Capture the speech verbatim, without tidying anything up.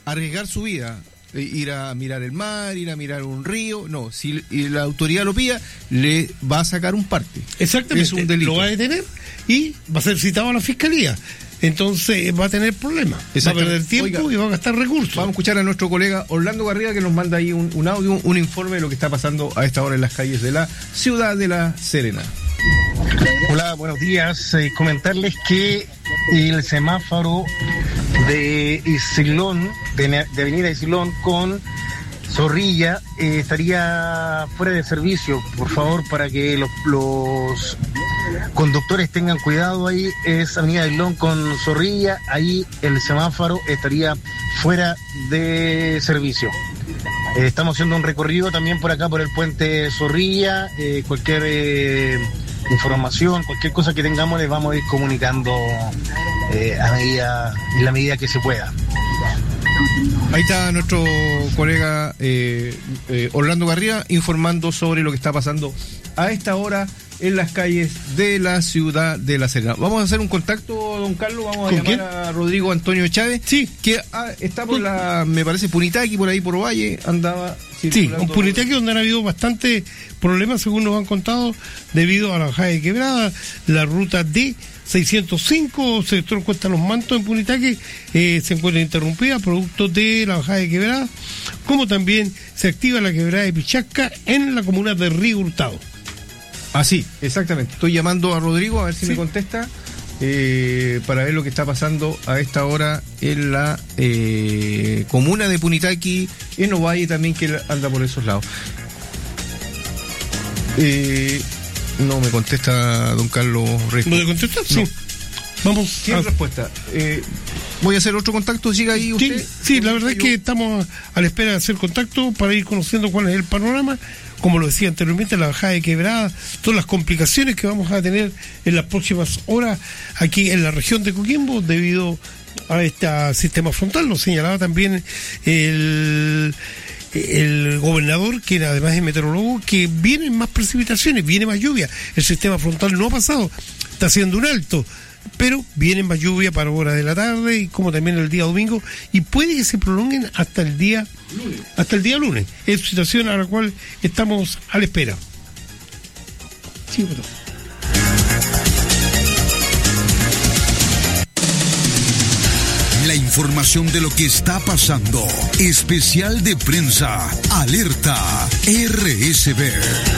arriesgar su vida, eh, ir a mirar el mar, ir a mirar un río. No, si la autoridad lo pida, le va a sacar un parte. Exactamente, es un delito. Lo va a detener y va a ser citado a la fiscalía. Entonces va a tener problemas, va a perder tiempo. Oiga, y va a gastar recursos. Vamos a escuchar a nuestro colega Orlando Garriga, que nos manda ahí un, un audio, un, un informe de lo que está pasando a esta hora en las calles de la ciudad de La Serena. Hola, buenos días. Eh, comentarles que el semáforo de Isilón, de, de Avenida Isilón con Zorrilla, eh, estaría fuera de servicio. Por favor, para que los, los conductores tengan cuidado, ahí es Avenida Isilón con Zorrilla, ahí el semáforo estaría fuera de servicio. Eh, estamos haciendo un recorrido también por acá por el puente Zorrilla. Eh, cualquier eh, información, cualquier cosa que tengamos les vamos a ir comunicando eh, a medida, en la medida que se pueda. Ahí está nuestro colega eh, eh, Orlando Garriga informando sobre lo que está pasando a esta hora en las calles de la ciudad de La Serena. Vamos a hacer un contacto, don Carlos, vamos a llamar quién? a Rodrigo Antonio Chávez, sí, que ah, está por la, me parece, Punitaqui, por ahí por Ovalle, andaba circulando. Sí, un Punitaqui donde han habido bastantes problemas, según nos han contado, debido a la bajada de Quebrada, la ruta D seiscientos cinco, sector Cuesta Los Mantos en Punitaqui, eh, se encuentra interrumpida producto de la bajada de Quebrada, como también se activa la Quebrada de Pichasca en la comuna de Río Hurtado. Ah, sí, exactamente. Estoy llamando a Rodrigo a ver si sí. me contesta eh, para ver lo que está pasando a esta hora en la eh, comuna de Punitaqui, en Ovalle también, que anda por esos lados. Eh, no me contesta don Carlos Resco. ¿No le contesta? Sí. No. Vamos. Sin a... respuesta. Eh, voy a hacer otro contacto, siga ahí usted. Sí, sí, la verdad es que estamos a la espera de hacer contacto para ir conociendo cuál es el panorama. Como lo decía anteriormente, la bajada de Quebrada, todas las complicaciones que vamos a tener en las próximas horas aquí en la región de Coquimbo debido a este sistema frontal. Lo señalaba también el, el gobernador, que además es meteorólogo, que vienen más precipitaciones, viene más lluvia. El sistema frontal no ha pasado, está haciendo un alto, pero viene más lluvia para horas de la tarde y como también el día domingo, y puede que se prolonguen hasta el día lunes. Hasta el día lunes. Es situación a la cual estamos a la espera. Sí, bueno. La información de lo que está pasando. Especial de prensa. Alerta R S B.